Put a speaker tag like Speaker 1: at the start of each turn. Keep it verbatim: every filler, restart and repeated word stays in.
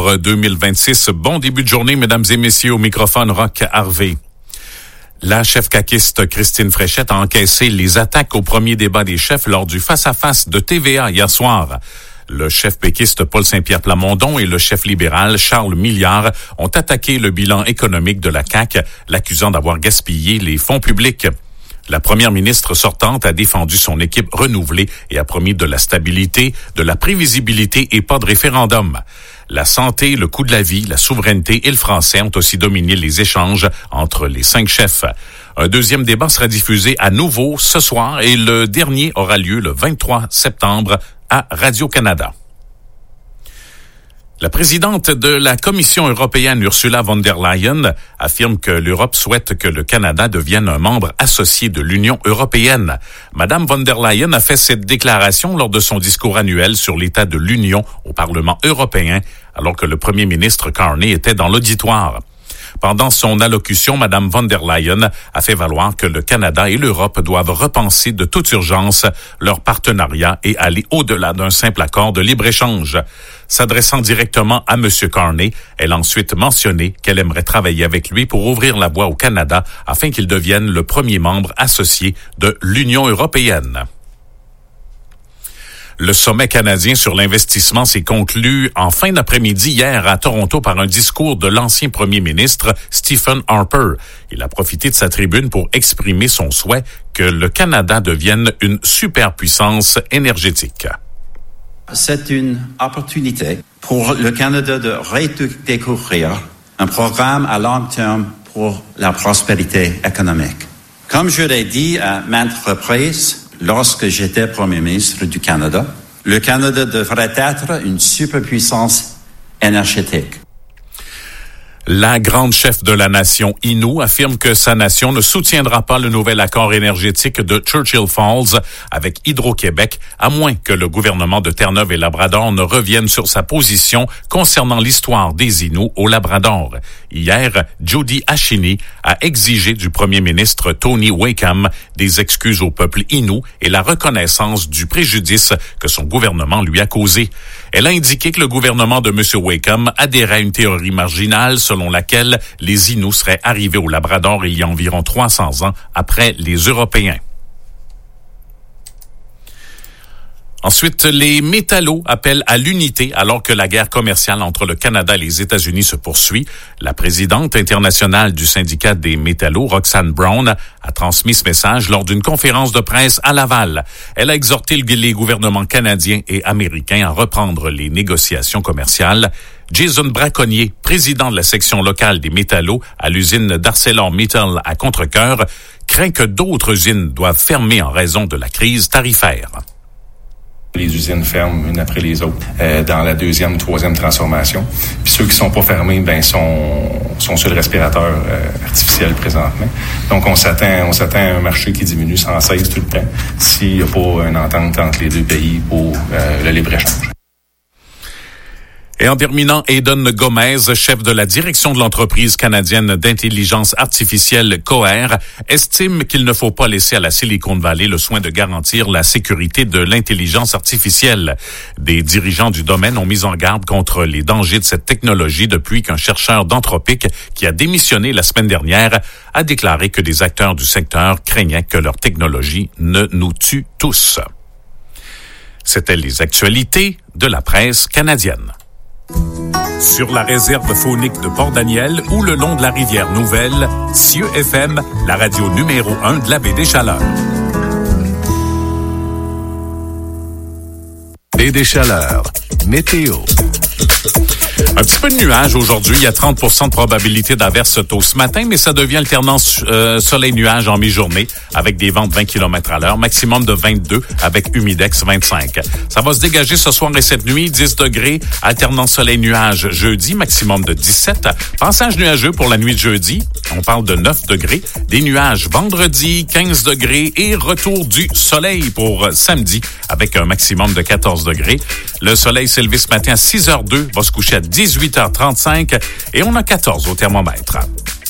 Speaker 1: septembre deux mille vingt-six. Bon début de journée, mesdames et messieurs, au microphone Roch Harvey. La chef caquiste Christine Fréchette a encaissé les attaques au premier débat des chefs lors du face-à-face de T V A hier soir. Le chef péquiste Paul Saint-Pierre Plamondon et le chef libéral Charles Milliard ont attaqué le bilan économique de la C A Q, l'accusant d'avoir gaspillé les fonds publics. La première ministre sortante a défendu son équipe renouvelée et a promis de la stabilité, de la prévisibilité et pas de référendum. La santé, le coût de la vie, la souveraineté et le français ont aussi dominé les échanges entre les cinq chefs. Un deuxième débat sera diffusé à nouveau ce soir et le dernier aura lieu le vingt-trois septembre à Radio-Canada. La présidente de la Commission européenne, Ursula von der Leyen, affirme que l'Europe souhaite que le Canada devienne un membre associé de l'Union européenne. Madame von der Leyen a fait cette déclaration lors de son discours annuel sur l'état de l'Union au Parlement européen, alors que le premier ministre Carney était dans l'auditoire. Pendant son allocution, Madame von der Leyen a fait valoir que le Canada et l'Europe doivent repenser de toute urgence leur partenariat et aller au-delà d'un simple accord de libre-échange. S'adressant directement à M. Carney, elle a ensuite mentionné qu'elle aimerait travailler avec lui pour ouvrir la voie au Canada afin qu'il devienne le premier membre associé de l'Union européenne. Le sommet canadien sur l'investissement s'est conclu en fin d'après-midi hier à Toronto par un discours de l'ancien premier ministre Stephen Harper. Il a profité de sa tribune pour exprimer son souhait que le Canada devienne une superpuissance énergétique.
Speaker 2: C'est une opportunité pour le Canada de redécouvrir un programme à long terme pour la prospérité économique. Comme je l'ai dit à maintes reprises, lorsque j'étais Premier ministre du Canada, le Canada devrait être une superpuissance énergétique.
Speaker 1: La grande chef de la nation Innu affirme que sa nation ne soutiendra pas le nouvel accord énergétique de Churchill Falls avec Hydro-Québec, à moins que le gouvernement de Terre-Neuve et Labrador ne revienne sur sa position concernant l'histoire des Innu au Labrador. Hier, Jody Ashini a exigé du premier ministre Tony Wakeham des excuses au peuple Innu et la reconnaissance du préjudice que son gouvernement lui a causé. Elle a indiqué que le gouvernement de M. Wakeham adhérait à une théorie marginale selon laquelle les Inuits seraient arrivés au Labrador il y a environ trois cents ans après les Européens. Ensuite, les métallos appellent à l'unité alors que la guerre commerciale entre le Canada et les États-Unis se poursuit. La présidente internationale du syndicat des métallos, Roxanne Brown, a transmis ce message lors d'une conférence de presse à Laval. Elle a exhorté les gouvernements canadiens et américains à reprendre les négociations commerciales. Jason Braconnier, président de la section locale des métallos à l'usine d'ArcelorMittal à Contrecœur, craint que d'autres usines doivent fermer en raison de la crise tarifaire.
Speaker 3: Les usines ferment une après les autres euh, dans la deuxième, troisième transformation. Puis ceux qui sont pas fermés, ben sont sont sur le respirateur euh, artificiel présentement. Donc on s'attend on s'attend à un marché qui diminue sans cesse tout le temps s'il n'y a pas une entente entre les deux pays pour euh, le libre-échange.
Speaker 1: Et en terminant, Aidan Gomez, chef de la direction de l'entreprise canadienne d'intelligence artificielle Cohere, estime qu'il ne faut pas laisser à la Silicon Valley le soin de garantir la sécurité de l'intelligence artificielle. Des dirigeants du domaine ont mis en garde contre les dangers de cette technologie depuis qu'un chercheur d'Anthropic, qui a démissionné la semaine dernière, a déclaré que des acteurs du secteur craignaient que leur technologie ne nous tue tous. C'étaient les actualités de la presse canadienne. Sur la réserve faunique de Port-Daniel ou le long de la rivière Nouvelle, Cieux F M, la radio numéro un de la baie des Chaleurs.
Speaker 4: Baie des Chaleurs, météo.
Speaker 1: Un petit peu de nuages aujourd'hui. Il y a trente pour cent de probabilité d'averse tôt ce matin, mais ça devient alternance euh, soleil-nuage en mi-journée avec des vents de vingt kilomètres à l'heure, maximum de vingt-deux avec humidex vingt-cinq. Ça va se dégager ce soir et cette nuit, dix degrés, alternance soleil-nuage jeudi, maximum de dix-sept. Passage nuageux pour la nuit de jeudi, on parle de neuf degrés. Des nuages vendredi, quinze degrés et retour du soleil pour samedi avec un maximum de quatorze degrés. Le soleil s'est levé ce matin à six heures deux, va se coucher à dix-huit heures trente-cinq et on a quatorze au thermomètre.